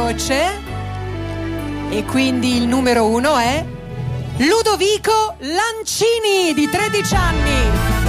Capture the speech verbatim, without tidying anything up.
veloce. E quindi il numero uno è Ludovico Lancini di tredici anni.